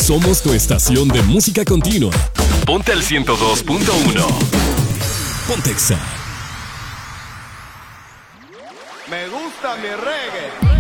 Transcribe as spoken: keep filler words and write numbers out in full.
Somos tu estación de música continua. Ponte al ciento dos punto uno. Pontexa. Me gusta mi reggae.